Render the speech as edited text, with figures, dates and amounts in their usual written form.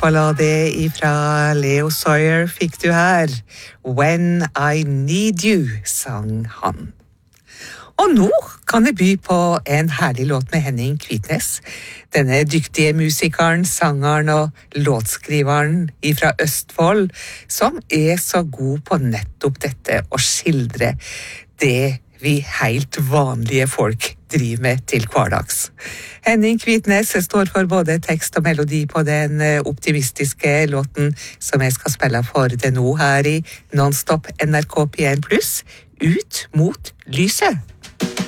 Rockballade ifra Leo Sayer fikk du her. When I Need You, sang han. Og nå kan jeg by på en herlig låt med Henning Kvitnes. Denne dyktige musikeren, sangeren og låtskriveren ifra Østfold, som så god på nettopp dette å skildre det vi helt vanlige folk driver med til hverdags. Henning Kvitnes står for både tekst og melodi på den optimistiske låten som jeg skal spille for det nå her i Nonstop NRK P1+, Ut mot lyset.